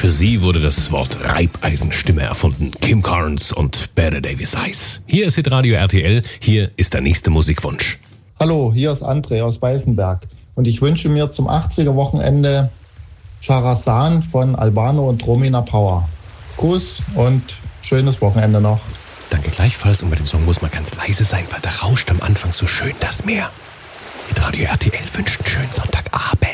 Für sie wurde das Wort Reibeisenstimme erfunden. Kim Carnes und Better Davis Eyes. Hier ist Hitradio RTL, hier ist der nächste Musikwunsch. Hallo, hier ist André aus Weißenberg und ich wünsche mir zum 80er-Wochenende Charazan von Albano und Romina Power. Gruß und schönes Wochenende noch. Danke gleichfalls und bei dem Song muss man ganz leise sein, weil da rauscht am Anfang so schön das Meer. Hitradio RTL wünscht einen schönen Sonntagabend.